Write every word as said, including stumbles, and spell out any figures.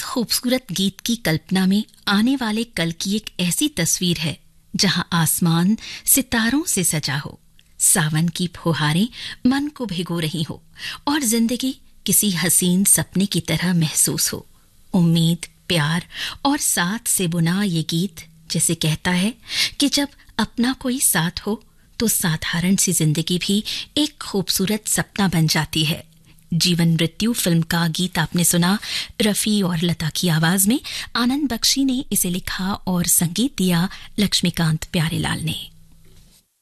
खूबसूरत गीत की कल्पना में आने वाले कल की एक ऐसी तस्वीर है जहां आसमान सितारों से सजा हो, सावन की फुहारें मन को भिगो रही हो और जिंदगी किसी हसीन सपने की तरह महसूस हो। उम्मीद, प्यार और साथ से बुना ये गीत जैसे कहता है कि जब अपना कोई साथ हो तो साधारण सी जिंदगी भी एक खूबसूरत सपना बन जाती है। जीवन मृत्यु फिल्म का गीत आपने सुना रफी और लता की आवाज में। आनंद बख्शी ने इसे लिखा और संगीत दिया लक्ष्मीकांत प्यारेलाल ने।